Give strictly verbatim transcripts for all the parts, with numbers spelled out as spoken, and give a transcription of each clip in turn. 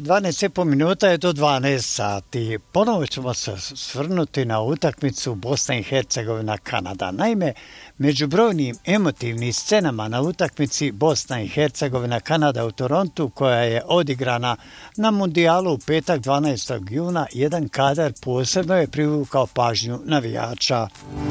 dvanaest i po minuta je do dvanaest sati. Ponovo ćemo se svrnuti na utakmicu Bosna i Hercegovina Kanada. Naime, među brojnim emotivnim scenama na utakmici Bosna i Hercegovina Kanada u Torontu, koja je odigrana na mundijalu u petak dvanaestog juna, jedan kadar posebno je privukao pažnju navijača.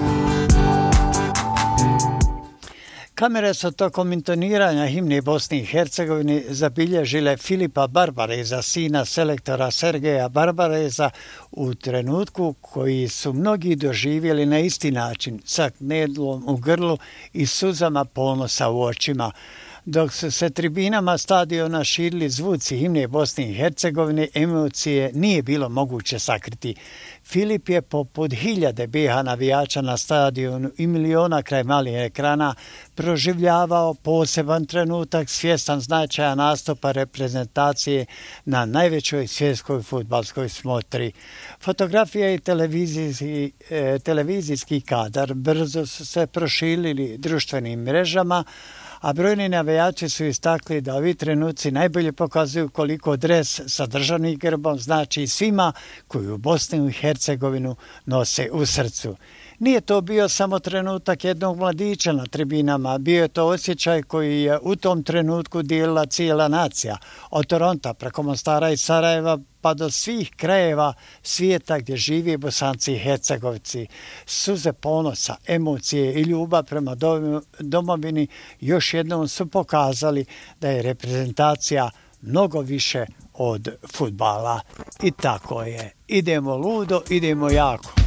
Kamere su tokom intoniranja himne Bosne i Hercegovine zabilježile Filipa Barbareza, sina selektora Sergeja Barbareza, u trenutku koji su mnogi doživjeli na isti način, sa knedlom u grlu i suzama ponosa u očima. Dok su se tribinama stadiona širili zvuci himne Bosne i Hercegovine, emocije nije bilo moguće sakriti. Filip je poput hiljade be ha navijača na stadionu i miliona kraj malih ekrana proživljavao poseban trenutak, svjestan značaja nastupa reprezentacije na najvećoj svjetskoj fudbalskoj smotri. Fotografija i televizijski, e, televizijski kadar brzo su se proširili društvenim mrežama, a brojni navijači su istakli da ovi trenuci najbolje pokazuju koliko dres sa državnim grbom znači svima koji u Bosnu i Hercegovinu nose u srcu. Nije to bio samo trenutak jednog mladića na tribinama, bio je to osjećaj koji je u tom trenutku dijelila cijela nacija, od Toronta preko Mostara i Sarajeva pa do svih krajeva svijeta gdje žive Bosanci i Hercegovci. Suze ponosa, emocije i ljubav prema domovini još jednom su pokazali da je reprezentacija mnogo više od fudbala. I tako je. Idemo ludo, idemo jako.